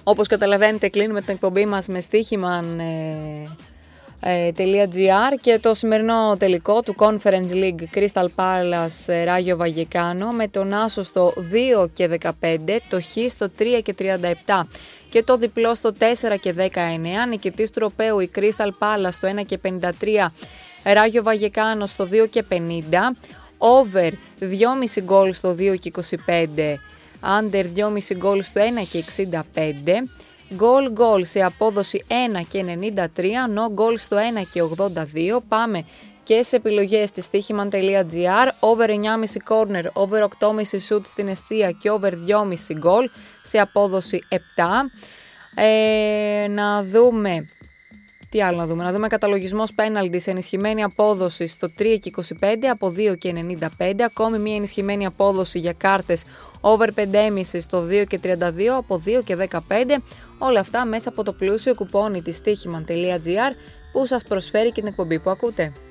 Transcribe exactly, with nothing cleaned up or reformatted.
Όπως καταλαβαίνετε, κλείνουμε την εκπομπή μας με στοίχημαν τελεία τζι άρ και το σημερινό τελικό του Conference League Crystal Palace Rayo Vallecano με τον άσο στο δύο και δεκαπέντε, το χ στο τρία και τριάντα επτά και το διπλό στο τέσσερα και δεκαεννέα. Νικητής του τροπαίου η Crystal Palace στο ένα και πενήντα τρία, Rayo Vallecano στο δύο και πενήντα, over δυόμισι γκολ στο δύο και είκοσι πέντε, under δυόμισι γκολ στο ένα και εξήντα πέντε, goal goal σε απόδοση ένα και ενενήντα τρία, no goal στο ένα και ογδόντα δύο. Πάμε και σε επιλογές της στοίχημαν τελεία τζι άρ, over εννιά και πέντε corner, over οκτώ και πέντε shoot στην εστία και over δυόμισι goal σε απόδοση επτά. Ε, να δούμε... Τι άλλο να δούμε, να δούμε καταλογισμός πέναλτι σε ενισχυμένη απόδοση στο τρία και είκοσι πέντε από δύο και ενενήντα πέντε, ακόμη μια ενισχυμένη απόδοση για κάρτες over πέντε κόμμα πέντε στο δύο και τριάντα δύο από δύο και δεκαπέντε, όλα αυτά μέσα από το πλούσιο κουπόνι της στοίχημαν τελεία τζι άρ που σας προσφέρει και την εκπομπή που ακούτε.